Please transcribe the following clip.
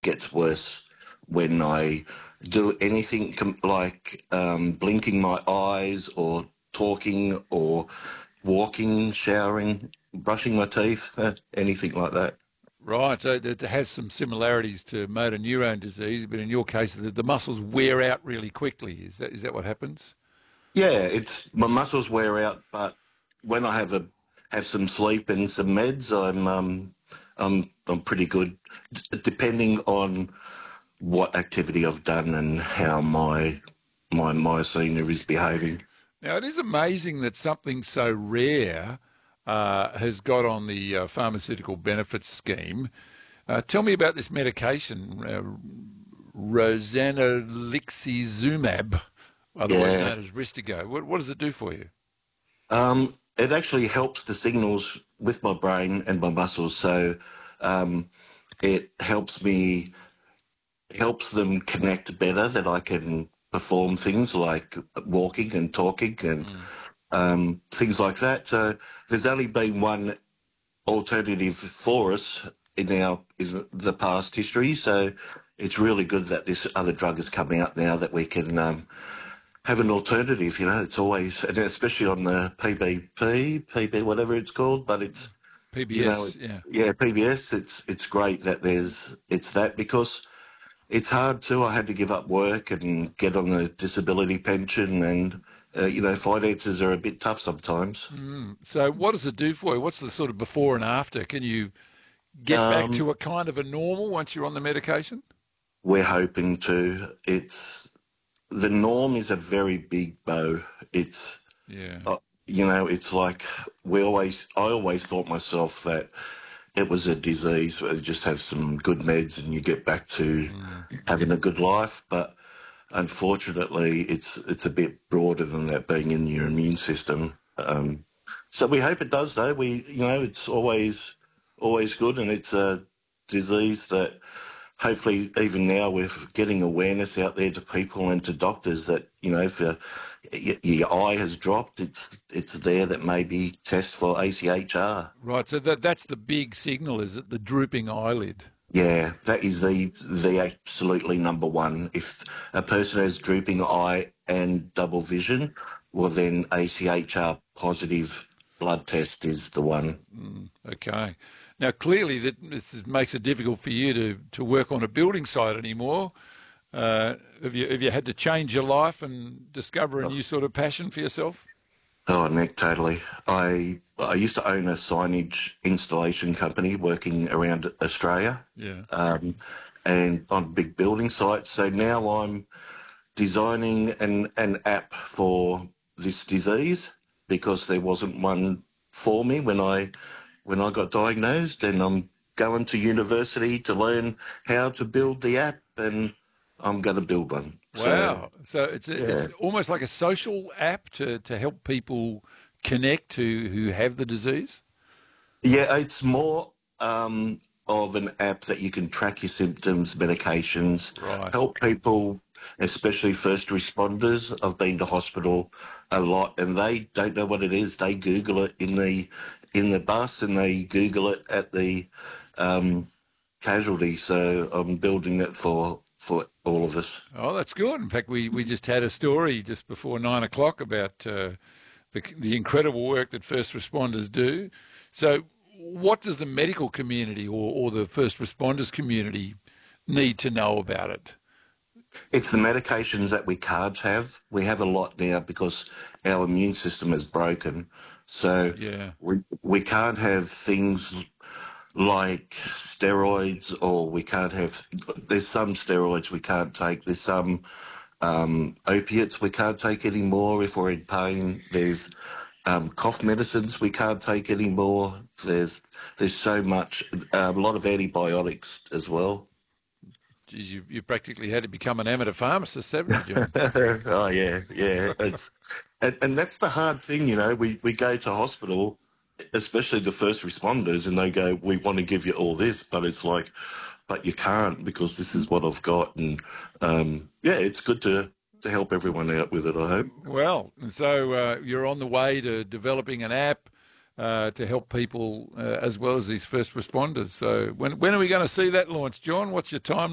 gets worse when I do anything like blinking my eyes or talking or walking, showering, brushing my teeth, anything like that. Right, so it has some similarities to motor neurone disease, but in your case, the muscles wear out really quickly. Is that what happens? Yeah, it's my muscles wear out, but when I have some sleep and some meds, I'm pretty good, depending on what activity I've done and how my myocene is behaving. Now, it is amazing that something so rare has got on the pharmaceutical benefits scheme. Tell me about this medication, rosanolixizumab, otherwise Yeah, known as Ristigo. What does it do for you? it actually helps the signals with my brain and my muscles, so um, it helps them connect better, that I can perform things like walking and talking and Mm. things like that. So there's only been one alternative for us in the past history. So it's really good that this other drug has come out now that we can have an alternative. It's always, and especially on the PB, whatever it's called, but it's you know, PBS, yeah. yeah, PBS. It's great that it's that, because it's hard too. I had to give up work and get on the disability pension, and finances are a bit tough sometimes. So what does it do for you? What's the sort of before and after? Can you get back Um, to a kind of a normal once you're on the medication? we're hoping to. It's the norm is a very big bow. It's Yeah. it's like I always thought myself that it was a disease where you just have some good meds and you get back to Mm. having a good life. But unfortunately, it's a bit broader than that, being in your immune system. So we hope it does, though. It's always good, and it's a disease that hopefully even now we're getting awareness out there to people and to doctors that if your eye has dropped, it's there, that maybe test for ACHR. Right. So that's the big signal, is it? The drooping eyelid. Yeah, that is the absolutely number one. If a person has drooping eye and double vision, well then ACHR positive blood test is the one. Okay. Now, clearly, this makes it difficult for you to work on a building site anymore. Have you had to change your life and discover a new sort of passion for yourself? Oh, Nick, totally. I used to own a signage installation company working around Australia, Yeah. um, and on big building sites. So now I'm designing an app for this disease, because there wasn't one for me when I got diagnosed, and I'm going to university to learn how to build the app, and I'm going to build one. So Wow. So it's yeah, almost like a social app to help people connect who have the disease. yeah, it's more of an app that you can track your symptoms, medications, Right. help people, especially first responders. I've been to hospital a lot, and they don't know what it is. They Google it in the bus, and they Google it at the um, casualty. So I'm building it for all of us. Oh, that's good. In fact, we just had a story just before 9 o'clock about the incredible work that first responders do. So, what does the medical community or the first responders community need to know about it? It's the medications that we can't have. We have a lot now because our immune system is broken. So Yeah. we can't have things like steroids, or we can't have. There's some steroids we can't take. There's some opiates we can't take anymore if we're in pain. There's cough medicines we can't take anymore. There's so much. A lot of antibiotics as well. Geez, you practically had to become an amateur pharmacist, haven't you, John? Oh yeah, yeah. And that's the hard thing. We go to hospital, especially the first responders, and they go, "We want to give you all this," but it's like, but you can't, because this is what I've got. And yeah, it's good to help everyone out with it, I hope. Well, and so you're on the way to developing an app to help people as well as these first responders. So when are we going to see that launch, John? What's your timeline?